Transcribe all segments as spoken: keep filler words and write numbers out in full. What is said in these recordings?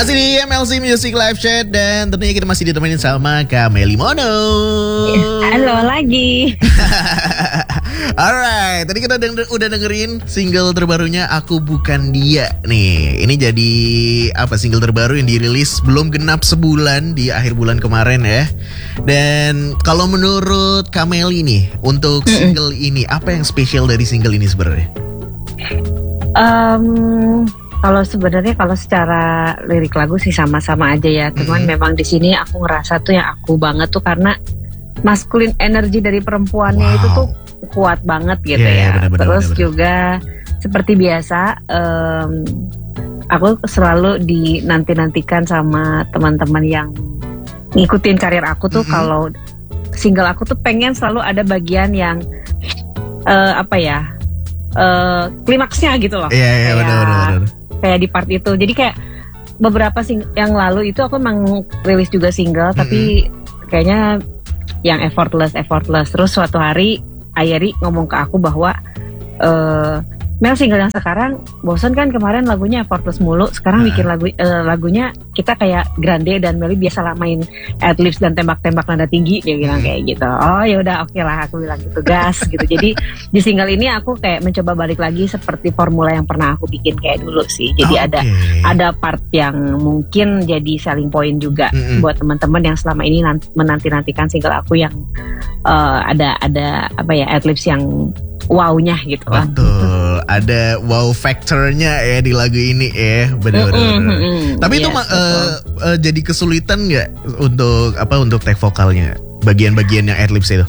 Masih di M L C Music Live Chat dan tentunya kita masih ditemenin sama Kak Meli Mono. Halo lagi. Alright, tadi kita denger, udah dengerin single terbarunya Aku Bukan Dia. Nih, ini jadi apa single terbaru yang dirilis belum genap sebulan di akhir bulan kemarin ya. Dan kalau menurut Kak Meli nih, untuk single Mm-mm. ini apa yang spesial dari single ini sebenarnya? Um, kalau sebenarnya kalau secara lirik lagu sih sama-sama aja ya. Cuman mm-hmm. memang di sini aku ngerasa tuh yang aku banget tuh karena masculine energy dari perempuannya wow. itu tuh kuat banget gitu yeah, ya. Bener, bener, Terus bener, juga bener. seperti biasa, um, aku selalu dinanti-nantikan sama teman-teman yang ngikutin karir aku tuh mm-hmm. kalau single aku tuh pengen selalu ada bagian yang uh, apa ya? Uh, klimaksnya gitu loh. Iya, yeah, yeah, benar-benar. Kayak di part itu. Jadi kayak beberapa sing- yang lalu itu aku emang rilis juga single, mm-hmm. tapi kayaknya yang effortless, effortless. Terus suatu hari Ayeri ngomong ke aku bahwa uh, Mel single yang sekarang bosan kan kemarin lagunya effortless mulu. Sekarang uh. bikin lagu uh, lagunya kita kayak Grande dan Meli biasa lah main adlibs dan tembak-tembak nada tinggi. Dia bilang hmm. kayak gitu. Oh ya udah oke okay lah aku bilang gitu gas gitu. Jadi di single ini aku kayak mencoba balik lagi seperti formula yang pernah aku bikin kayak dulu sih. Jadi okay. ada ada part yang mungkin jadi selling point juga hmm. buat teman-teman yang selama ini nanti, menanti-nantikan single aku yang uh, ada ada apa ya adlibs yang wow-nya gitu lah. Betul, ada wow factor-nya ya di lagu ini ya, benar-benar. Mm-hmm, mm-hmm. Tapi yes, itu uh, uh, jadi kesulitan nggak untuk apa untuk take vokalnya, bagian-bagian yang adlibs itu?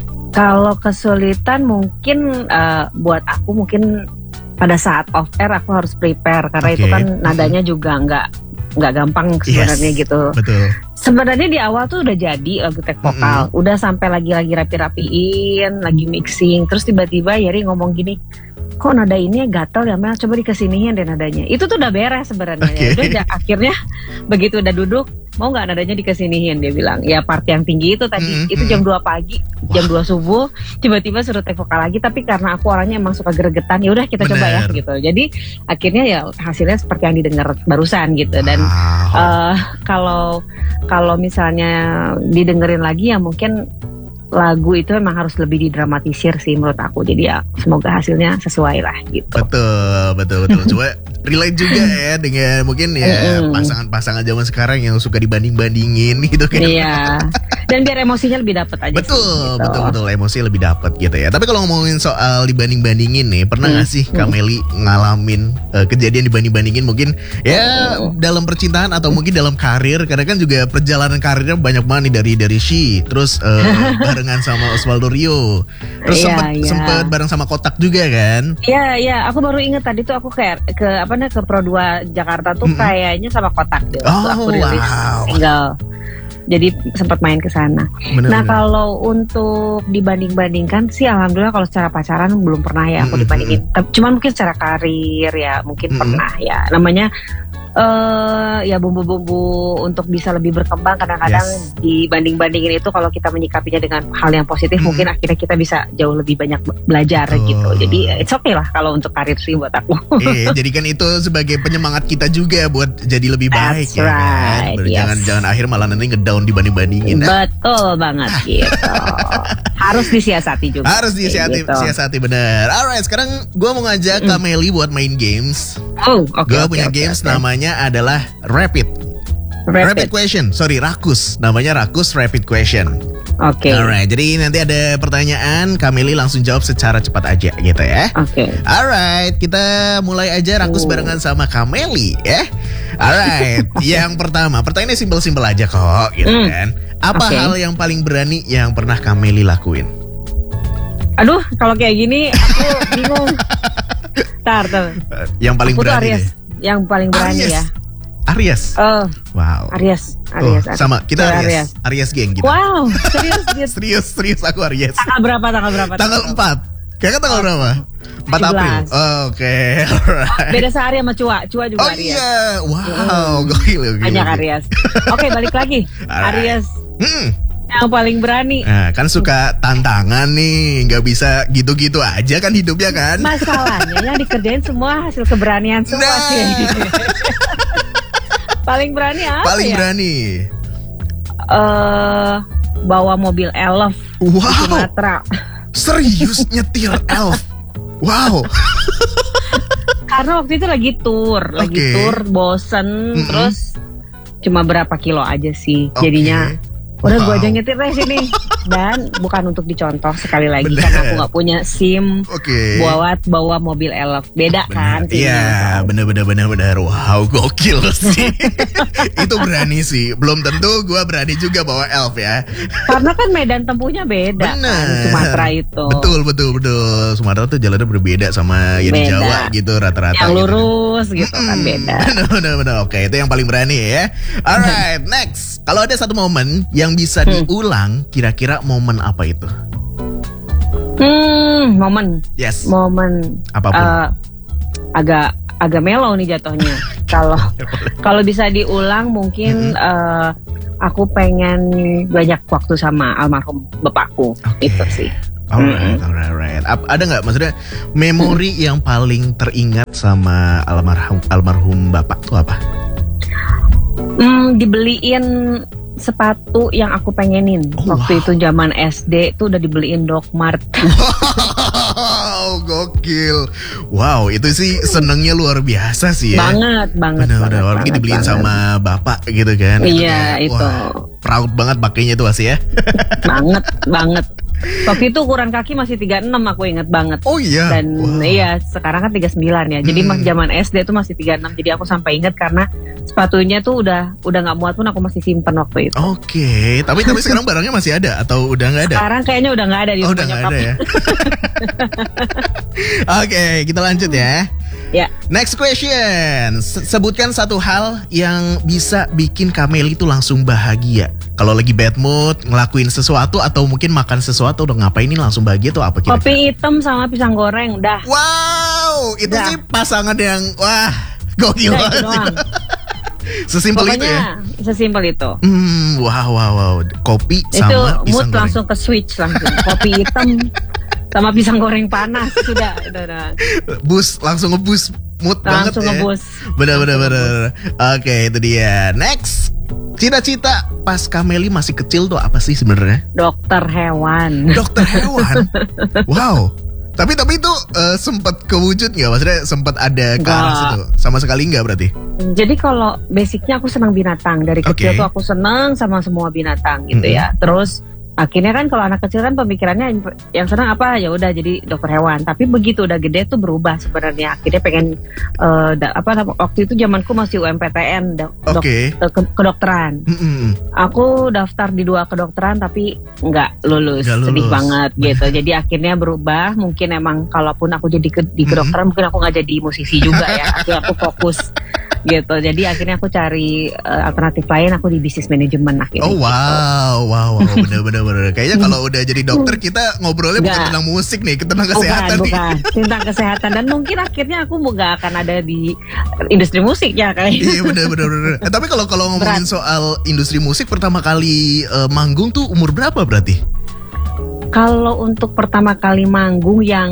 Kalau kesulitan mungkin uh, buat aku mungkin pada saat off air aku harus prepare karena okay. itu kan nadanya mm-hmm. juga nggak nggak gampang sebenarnya yes, gitu. Betul. Sebenarnya di awal tuh udah jadi lagu take vokal, mm-hmm. udah sampai lagi-lagi rapi-rapiin, lagi mixing, terus tiba-tiba Yeri ngomong gini, kok nada ini gatel ya Mel, coba dikesiniin deh nadanya. Itu tuh udah beres sebenarnya. Okay. Ya udah akhirnya begitu udah duduk, mau nggak nadanya dikesiniin dia bilang. Ya part yang tinggi itu tadi, mm-hmm. itu jam dua pagi, jam dua subuh, tiba-tiba suruh take vokal lagi. Tapi karena aku orangnya emang suka gregetan, ya udah kita Bener. coba ya gitu. Jadi akhirnya ya hasilnya seperti yang didengar barusan gitu. Dan wow. uh, kalau kalau misalnya didengerin lagi ya mungkin lagu itu memang harus lebih didramatisir sih menurut aku. Jadi ya semoga hasilnya sesuai lah gitu. Betul, betul, betul. Coba relate juga ya dengan mungkin ya mm-hmm. pasangan-pasangan zaman sekarang yang suka dibanding-bandingin gitu kan. Iya. Dan biar emosinya lebih dapat aja. Betul, sih, gitu. betul, betul. Emosi lebih dapat gitu ya. Tapi kalau ngomongin soal dibanding-bandingin nih, pernah nggak mm-hmm. sih Kak Meli ngalamin uh, kejadian dibanding-bandingin mungkin ya oh. dalam percintaan atau mungkin dalam karir? Karena kan juga perjalanan karirnya banyak banget nih dari dari She, terus uh, barengan sama Osvaldo Rio, terus yeah, sempet yeah. sempet bareng sama Kotak juga kan? Iya, yeah, iya. Yeah. Aku baru inget tadi tuh aku kayak ke apa nih ke Pro dua Jakarta tuh mm-hmm. kayaknya sama Kotak deh. Oh, aku rilis wow. single. Jadi sempat main ke sana. Nah, kalau untuk dibanding-bandingkan sih alhamdulillah kalau secara pacaran belum pernah ya aku mm-hmm. dibandingin. Cuman mungkin secara karir ya mungkin mm-hmm. pernah ya. Namanya Uh, ya bumbu-bumbu untuk bisa lebih berkembang kadang-kadang yes. dibanding-bandingin itu kalau kita menyikapinya dengan hal yang positif hmm. mungkin akhirnya kita bisa jauh lebih banyak belajar oh. gitu. Jadi it's okay lah kalau untuk karir sih buat aku. Iya, jadi kan itu sebagai penyemangat kita juga buat jadi lebih baik. That's ya right. kan. Yes. Jangan jangan akhir malah nanti ngedown dibanding-bandingin. Betul banget gitu. Harus disiasati juga. Harus disiasati, gitu. siasati bener. Alright, sekarang gue mau ngajak mm. Kak Meli buat main games. Oh, oke. Okay, gue okay, punya okay, games okay. namanya adalah Rapid. Rapid. Rapid question. Sorry, Rakus. Namanya Rakus Rapid Question. Oke. Okay. Alright, jadi nanti ada pertanyaan, Kak Meli langsung jawab secara cepat aja gitu ya. Oke. Okay. Alright, kita mulai aja Rakus oh. barengan sama Kak Meli ya. Alright, yang pertama, pertanyaannya simpel-simpel aja kok gitu mm. kan. Apa okay. hal yang paling berani yang pernah Kak Meli lakuin? Aduh, kalau kayak gini aku bingung. Tar, tar. Yang paling aku berani Aries. Yang paling berani Aries. ya. Aries. Oh. Wow. Aries. Aries. Oh, sama kita Aries. Aries. Aries geng gitu. Wow. Serius gitu. serius, serius aku Aries. Tanggal berapa? Tanggal berapa? Tanggal empat. Kayaknya tanggal oh. berapa? empat April. Oh, Oke. Okay. Alright. Beda sehari sama Cua. Cua juga oh, Aries. Oh iya. Wow. Hmm. Gokil, gokil. Banyak Aries. Oke, okay, balik lagi. Aries. Hmm. Yang paling berani. Nah, kan suka tantangan nih, nggak bisa gitu-gitu aja kan hidupnya kan. Masalahnya yang dikerjain semua hasil keberanian semua nah. sih. Paling berani apa Paling ya? berani. Uh, bawa mobil Elf wow. di Sumatera. Serius nyetir Elf? Wow. Karena waktu itu lagi tour, okay. lagi tour, bosen, mm-hmm. terus cuma berapa kilo aja sih, okay. jadinya udah wow. gue aja nyetir deh sini. Dan bukan untuk dicontoh sekali lagi, bener. Karena aku nggak punya SIM, okay. buat bawa mobil Elf, beda bener. Kan? Iya, bener-bener bener-bener, wow, gokil sih. Itu berani sih, belum tentu gue berani juga bawa Elf ya. Karena kan medan tempuhnya beda, bener. Kan Sumatera itu. Betul betul betul, Sumatera tuh jalannya berbeda sama yang di Jawa gitu rata-rata. Yang lurus gitu, gitu kan beda. Bener-bener, oke itu yang paling berani ya. Alright, next, kalau ada satu momen yang bisa hmm. diulang, kira-kira momen apa itu? Hmm, momen. Yes. Momen. Apapun. Uh, agak agak mellow nih jatuhnya. Kalau kalau bisa diulang, mungkin mm-hmm. uh, aku pengen banyak waktu sama almarhum bapakku. Okay. Itu sih. Alright, mm-hmm. alright, alright. Ada nggak maksudnya memori yang paling teringat sama almarhum almarhum bapak tuh apa? Hmm, dibeliin sepatu yang aku pengenin. Oh, waktu wow. itu zaman S D tuh udah dibeliin Doc Mart. Wow, gokil. Wow, itu sih senengnya luar biasa sih ya. Banget, banget. Bener-bener, apalagi dibeliin banget. Sama bapak gitu kan. Iya, itu. itu. Wah, proud banget pakainya tuh masih ya. Banget, banget. Waktu itu ukuran kaki masih tiga puluh enam, aku inget banget. Oh iya. Dan wow. iya, sekarang kan tiga puluh sembilan ya. Jadi hmm. zaman S D tuh masih tiga puluh enam. Jadi aku sampai inget karena sepatunya tuh udah udah nggak muat pun aku masih simpen waktu itu. Oke, okay. tapi tapi sekarang barangnya masih ada atau udah nggak ada? Sekarang kayaknya udah nggak ada di oh, rumah udah nyokap. Ada ya. Oke, okay, kita lanjut ya. Ya. Next question. Sebutkan satu hal yang bisa bikin Kameli itu langsung bahagia. Kalau lagi bad mood, ngelakuin sesuatu atau mungkin makan sesuatu, udah ngapain ini langsung bahagia tuh apa kira-kira? Kopi hitam sama pisang goreng, dah. Wow, itu dah. Sih pasangan yang wah gokil banget. Sesimpel itu ya? Sesimpel itu. Hmm, wow, wow, wow. Kopi itu sama pisang goreng. Itu mood langsung ke switch langsung. Kopi hitam sama pisang goreng panas sudah, udah, udah. Bus langsung ngebus mood langsung banget ngebus. Ya. Bener-bener bener. Oke, itu dia. Next. Cita-cita pas Kameli masih kecil tuh apa sih sebenarnya? Dokter hewan. Dokter hewan. Wow. Tapi tapi itu uh, sempat kewujud nggak? Maksudnya sempat ada ke arah situ? Sama sekali nggak berarti? Jadi kalau basicnya aku senang binatang. Dari kecil okay. tuh aku senang sama semua binatang gitu mm-hmm. ya. Terus akhirnya kan kalau anak kecil kan pemikirannya yang senang apa ya udah jadi dokter hewan. Tapi begitu udah gede tuh berubah sebenarnya. Akhirnya pengen uh, da, apa waktu itu zamanku masih U M P T N dok, okay. dok, ke, kedokteran. Mm-hmm. Aku daftar di dua kedokteran tapi nggak lulus. Gak lulus. Sedih banget gitu. Jadi akhirnya berubah. Mungkin emang kalaupun aku jadi ke, di kedokteran mm-hmm. mungkin aku nggak jadi musisi juga ya. Akhirnya aku fokus gitu. Jadi akhirnya aku cari uh, alternatif lain, aku di bisnis manajemen akhirnya. Oh wow, gitu. wow, wow, bener-bener. Kayaknya kalau udah jadi dokter kita ngobrolnya Nggak. bukan tentang musik nih, tentang kesehatan bukan, nih. Bukan, tentang kesehatan dan mungkin akhirnya aku nggak akan ada di industri musik ya kayaknya. Iya bener-bener. Eh, tapi kalau kalau ngomongin Berat. soal industri musik, pertama kali uh, manggung tuh umur berapa berarti? Kalau untuk pertama kali manggung yang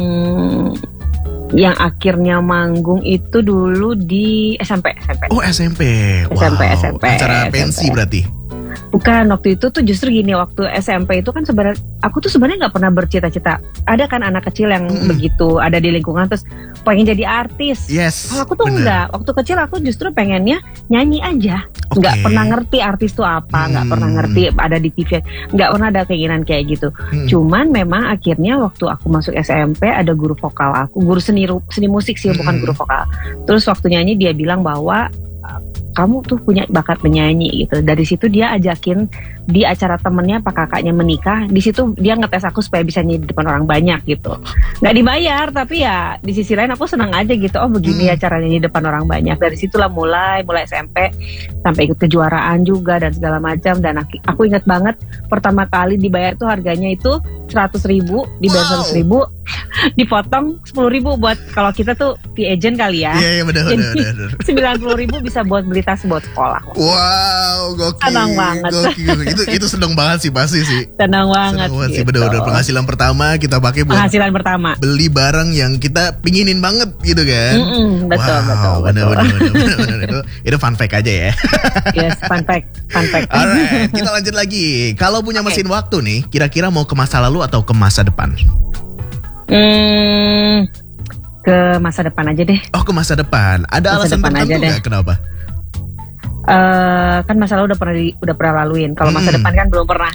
yang akhirnya manggung itu dulu di S M P. S M P. Oh S M P. Wow. S M P, S M P. Acara pensi berarti. Bukan, waktu itu tuh justru gini, waktu S M P itu kan sebenarnya aku tuh sebenarnya nggak pernah bercita-cita. Ada kan anak kecil yang mm-hmm. begitu ada di lingkungan terus pengen jadi artis. Yes. Kalau aku tuh bener. enggak. Waktu kecil aku justru pengennya nyanyi aja. Okay. Nggak pernah ngerti artis tuh apa, nggak hmm. pernah ngerti ada di T V, nggak pernah ada keinginan kayak gitu. Hmm. Cuman memang akhirnya waktu aku masuk S M P ada guru vokal aku, guru seni seni musik sih, hmm. bukan guru vokal. Terus waktu nyanyi dia bilang bahwa kamu tuh punya bakat menyanyi gitu. Dari situ dia ajakin di acara temennya apa kakaknya menikah. Di situ dia ngetes aku supaya bisa nyanyi di depan orang banyak gitu. Nggak dibayar tapi ya di sisi lain aku senang aja gitu. Oh begini ya cara nyanyi di depan orang banyak. Dari situlah mulai mulai S M P sampai ikut kejuaraan juga dan segala macam. Dan aku, aku ingat banget pertama kali dibayar tuh harganya itu seratus ribu, dibayar seratus wow. ribu, dipotong sepuluh ribu buat kalau kita tuh fee agent kali ya. Iya, iya benar benar. sembilan puluh ribu bisa buat beli tas buat sekolah. Wow, gokil. Senang banget. Gokil. Itu itu senang banget sih pasti sih. Senang banget. Senang banget gitu. sih, benar-benar penghasilan pertama kita pakai buat penghasilan pertama. Beli barang yang kita pinginin banget gitu kan. Mm-mm, betul, wow, betul, benar, betul. benar, benar, benar, itu itu fun fact aja ya. Yes, fun fact, fun fact. Alright, kita lanjut lagi. Kalau punya Okay. mesin waktu nih, kira-kira mau ke masa lalu atau ke masa depan? Hmm, ke masa depan aja deh. Oh, ke masa depan. Ada Masa alasan depan tertentu aja deh. nggak kenapa? Uh, kan masa lalu udah pernah di, udah pernah laluin. Kalau masa Hmm. depan kan belum pernah.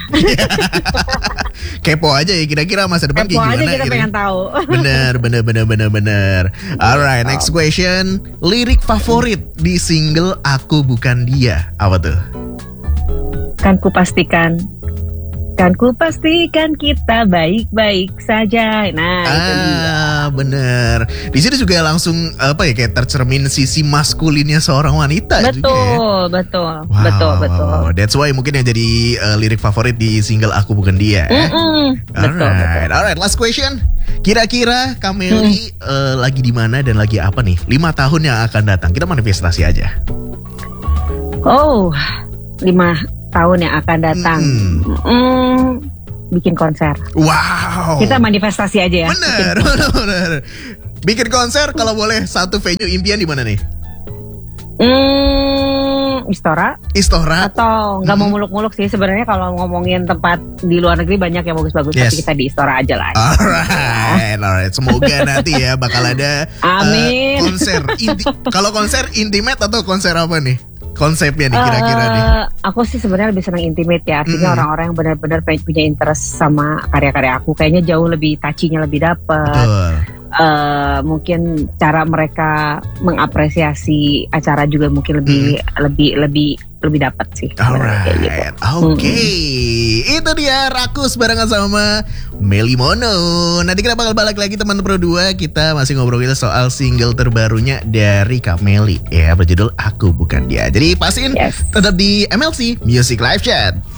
Kepo aja ya, kira-kira masa depan Kepo kayak aja gimana? kita gitu. pengen tahu. Bener, bener, bener, bener, bener. Alright, next question. Lirik favorit di single Aku Bukan Dia, apa tuh? Kan ku pastikan, kan ku pastikan kita baik-baik saja. Nah, itu dia. Ah, bener. Di sini juga langsung apa ya, kayak tercermin sisi maskulinnya seorang wanita Betul, juga ya. betul, Wow, betul, wow, betul. wow. That's why mungkin yang jadi uh, lirik favorit di single Aku Bukan Dia. eh? Mm-mm, betul, betul. Alright, alright. Last question. Kira-kira Kameli Hmm. uh, lagi di mana dan lagi apa nih? Lima tahun yang akan datang. Kita manifestasi aja. Oh, lima tahun yang akan datang. Hmm. Mm, bikin konser. Wow. Kita manifestasi aja ya. Bener, bener, bener. Bikin konser kalau boleh satu venue impian di mana nih? Hmm, Istora Istora. atau nggak mau Hmm. muluk-muluk sih sebenarnya. Kalau ngomongin tempat di luar negeri banyak yang bagus-bagus, Yes. tapi kita di Istora aja lah. Alright, alright. Semoga nanti ya bakal ada uh, Amin. konser. Inti- kalau konser intimate atau konser apa nih? Konsepnya nih kira-kira nih. Eh, aku sih sebenarnya lebih senang intimate ya. Artinya Mm-mm. orang-orang yang benar-benar pengen punya interest sama karya-karya aku, kayaknya jauh lebih touchy-nya lebih dapet. Betul. Eh, mungkin cara mereka mengapresiasi acara juga mungkin lebih lebih lebih lebih dapat sih. sebenarnya kayak gitu. Alright, oke. Itu dia Rakus barengan sama Meli Mono. Nanti kita bakal balik lagi teman Pro dua. Kita masih ngobrol kita soal single terbarunya dari Kak Meli ya, berjudul Aku Bukan Dia. Jadi pastiin Yes. tetap di M L C Music Live Chat.